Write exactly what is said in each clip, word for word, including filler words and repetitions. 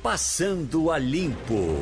Passando a Limpo.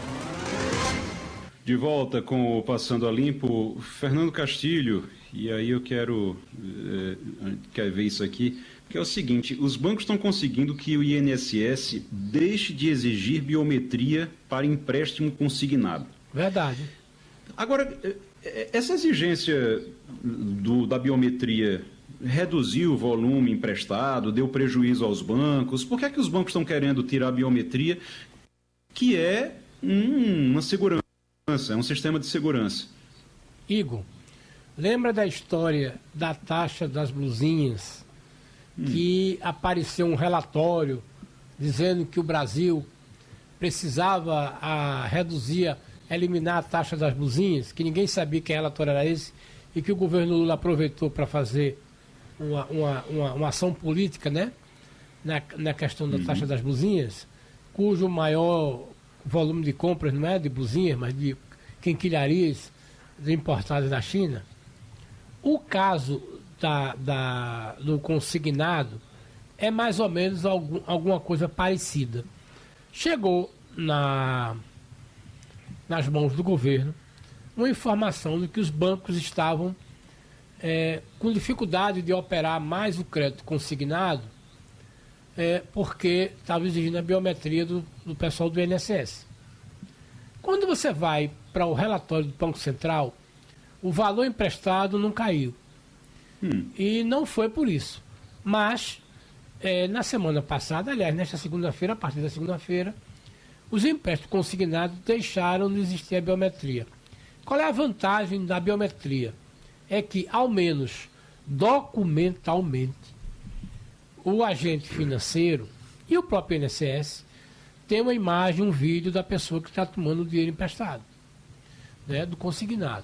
De volta com o Passando a Limpo, Fernando Castilho, e aí eu quero, é, quero ver isso aqui, que é o seguinte: os bancos estão conseguindo que o I N S S deixe de exigir biometria para empréstimo consignado. Verdade. Agora, essa exigência do, da biometria reduziu o volume emprestado, deu prejuízo aos bancos? Por que é que os bancos estão querendo tirar a biometria, que é um, uma segurança, é um sistema de segurança? Igor, lembra da história da taxa das blusinhas, hum. que apareceu um relatório dizendo que o Brasil precisava a, reduzir, eliminar a taxa das blusinhas, que ninguém sabia que relatório era esse, e que o governo Lula aproveitou para fazer uma, uma, uma, uma ação política, né? na, na questão da taxa das blusinhas, cujo maior volume de compras não é de blusinhas, mas de quinquilharias importadas da China. O caso da, da, do consignado é mais ou menos algum, alguma coisa parecida. Chegou na, nas mãos do governo uma informação de que os bancos estavam é, com dificuldade de operar mais o crédito consignado, é, porque estava exigindo a biometria do, do pessoal do I N S S. Quando você vai para o relatório do Banco Central, o valor emprestado não caiu. Hum. E não foi por isso. Mas, é, na semana passada, aliás, nesta segunda-feira, a partir da segunda-feira, os empréstimos consignados deixaram de existir a biometria. Qual é a vantagem da biometria? É que, ao menos documentalmente, o agente financeiro e o próprio I N S S tem uma imagem, um vídeo da pessoa que está tomando o dinheiro emprestado, né, do consignado.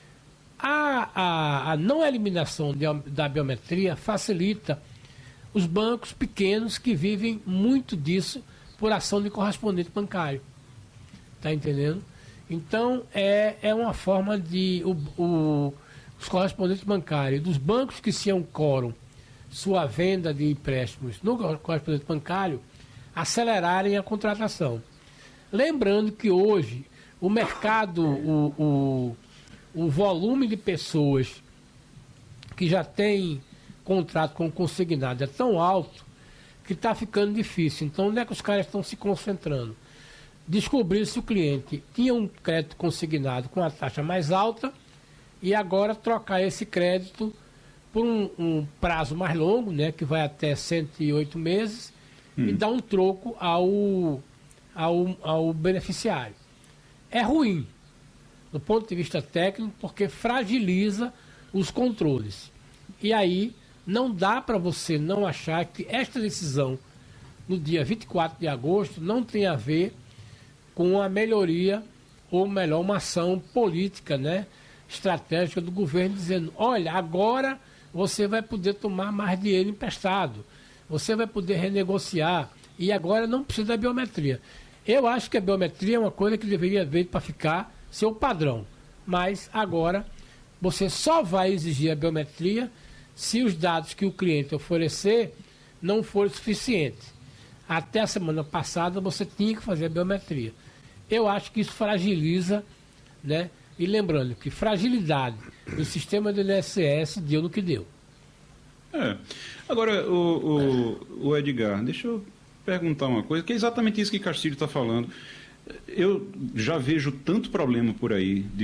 A, a, a não eliminação de, da biometria facilita os bancos pequenos que vivem muito disso por ação de correspondente bancário. Está entendendo? Então, é, é uma forma de o, o, os correspondentes bancários dos bancos que se ancoram sua venda de empréstimos no correspondente bancário acelerarem a contratação. Lembrando que hoje o mercado, o, o, o volume de pessoas que já tem contrato com consignado é tão alto que está ficando difícil. Então, onde é que os caras estão se concentrando? Descobrir se o cliente tinha um crédito consignado com a taxa mais alta e agora trocar esse crédito por um, um prazo mais longo, né, que vai até cento e oito meses, hum. e dar um troco ao, ao, ao beneficiário. É ruim, do ponto de vista técnico, porque fragiliza os controles. E aí não dá para você não achar que esta decisão, no dia vinte e quatro de agosto, não tem a ver com a melhoria, ou melhor, uma ação política, né, estratégica do governo, dizendo: olha, agora você vai poder tomar mais dinheiro emprestado, você vai poder renegociar, e agora não precisa da biometria. Eu acho que a biometria é uma coisa que deveria vir para ficar seu padrão, mas agora você só vai exigir a biometria se os dados que o cliente oferecer não forem suficientes. Até a semana passada você tinha que fazer a biometria. Eu acho que isso fragiliza, né? E lembrando que fragilidade do sistema do I N S S deu no que deu. É. Agora, o, o, o Edgar, deixa eu perguntar uma coisa, que é exatamente isso que Castilho está falando. Eu já vejo tanto problema por aí de